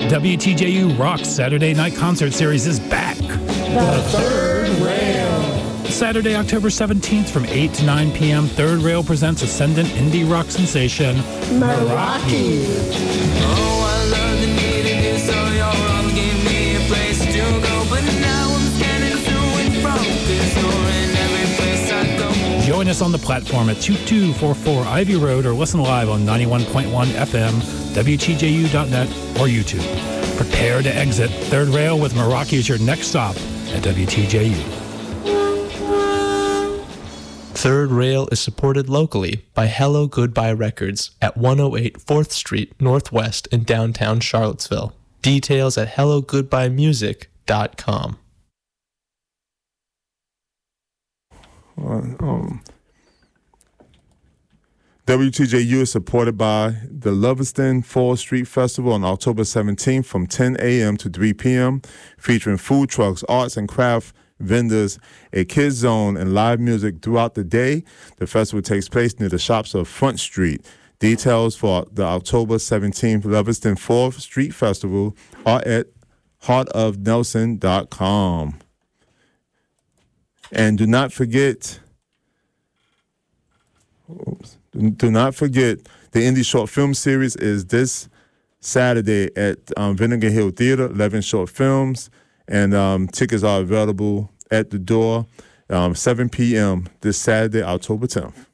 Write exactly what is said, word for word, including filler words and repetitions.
W T J U Rock's Saturday Night Concert Series is back. The Third Rail. Saturday, October seventeenth from eight to nine p.m., Third Rail presents ascendant indie rock sensation, Meraki. Oh, I love the neediness of your arms, give me a place to go, but now I'm standing to and from, 'cause you're in every place I go. Join us on the platform at two two four four Ivy Road or listen live on ninety-one point one F M, W T J U dot net, or YouTube. Prepare to exit. Third Rail with Meraki is your next stop at W T J U. Third Rail is supported locally by Hello Goodbye Records at one oh eight fourth Street Northwest in downtown Charlottesville. Details at hello goodbye music dot com. Um, W T J U is supported by the Loviston Fall Street Festival on October seventeenth from ten a.m. to three p.m., featuring food trucks, arts and craft vendors, a kids zone, and live music throughout the day. The festival takes place near the shops of Front Street. Details for the October seventeenth Loviston fourth Street Festival are at heart of nelson dot com. And do not forget, oops, do not forget, the Indie Short Film Series is this Saturday at um, Vinegar Hill Theater, eleven short films, and um, tickets are available at the door, um, seven p.m. this Saturday, October tenth.